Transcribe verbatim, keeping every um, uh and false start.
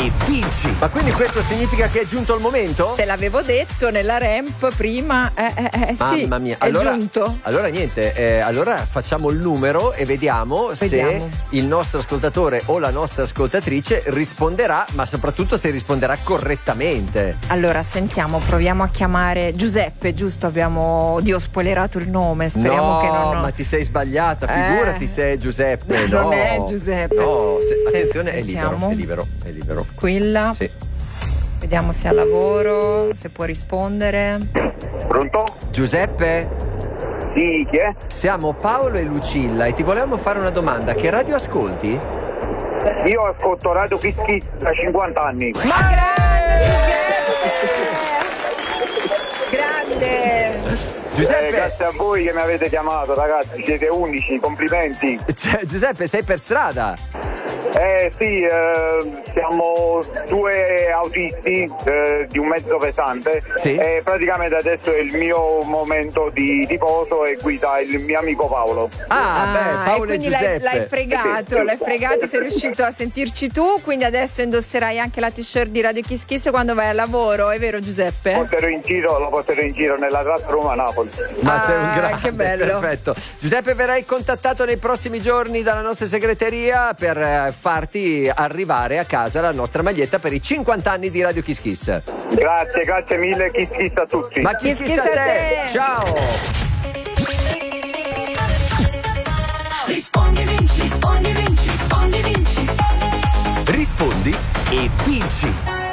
e vinci. Ma quindi questo significa che è giunto il momento? Te l'avevo detto nella ramp prima. Eh, eh, eh, sì, Mamma mia. è Allora, giunto. allora niente, eh, allora facciamo il numero e vediamo, Vediamo. se il nostro ascoltatore o la nostra ascoltatrice risponderà, ma soprattutto se risponderà correttamente. Allora, sentiamo, proviamo a chiamare Giuseppe, giusto? Abbiamo, Dio, spoilerato il nome, speriamo no, che non... ma ti sei sbagliata, Eh. figurati se è Giuseppe. Non no. è Giuseppe. No, se- Se- attenzione, è libero, sentiamo. è libero, è libero. Squilla. Sì. Vediamo se è al lavoro, se può rispondere. Pronto? Giuseppe? Sì, chi è? Siamo Paolo e Lucilla e ti volevamo fare una domanda. Che radio ascolti? Io ascolto Radio Kiss Kiss da cinquanta anni. Ma grande Giuseppe! Grande! Giuseppe, Eh, grazie a voi che mi avete chiamato, ragazzi, siete unici, complimenti. cioè, Giuseppe, sei per strada? Eh sì, eh, siamo due autisti eh, di un mezzo pesante. Sì. E praticamente adesso è il mio momento di riposo e guida il mio amico Paolo. Ah, beh, Paolo e e quindi l'hai, Giuseppe. l'hai fregato, l'hai fregato, sei riuscito a sentirci tu, quindi adesso indosserai anche la t-shirt di Radio Kiss Kiss quando vai al lavoro, è vero Giuseppe? Porterò in giro, lo porterò in giro nella Trust Roma a Napoli. Ma Ah, sei un grande, che bello. perfetto. Giuseppe, verrai contattato nei prossimi giorni dalla nostra segreteria per eh, farti arrivare a casa la nostra maglietta per i cinquanta anni di Radio Kiss Kiss. Grazie, grazie mille, Kiss Kiss a tutti. Ma chi Kiss kiss Kiss a a te? te. Ciao! Rispondi, vinci, rispondi, vinci, rispondi, vinci. Rispondi e vinci.